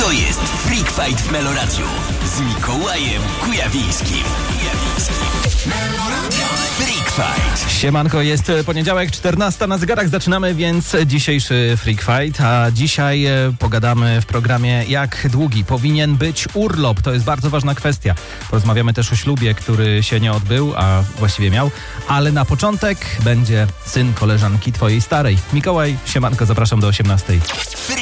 To jest Freak Fight w Meloradiu z Mikołajem Kujawińskim. Freak Fight. Siemanko, jest poniedziałek, 14 na zegarach. Zaczynamy więc dzisiejszy Freak Fight. A dzisiaj pogadamy w programie, jak długi powinien być urlop. To jest bardzo ważna kwestia. Porozmawiamy też o ślubie, który się nie odbył, a właściwie miał. Ale na początek będzie syn koleżanki twojej starej. Mikołaj, siemanko, zapraszam do 18.